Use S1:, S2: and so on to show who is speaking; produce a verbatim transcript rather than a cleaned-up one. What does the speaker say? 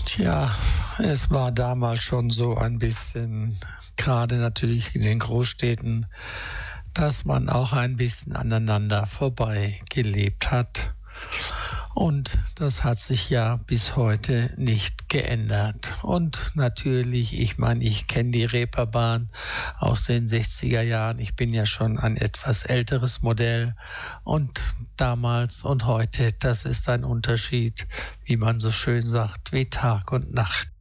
S1: Tja, es war damals schon so ein bisschen, gerade natürlich in den Großstädten, dass man auch ein bisschen aneinander vorbei gelebt hat. Und das hat sich ja bis heute nicht geändert. Und natürlich, ich meine, ich kenne die Reeperbahn aus den sechziger Jahren. Ich bin ja schon ein etwas älteres Modell. Und damals und heute, das ist ein Unterschied, wie man so schön sagt, wie Tag und Nacht.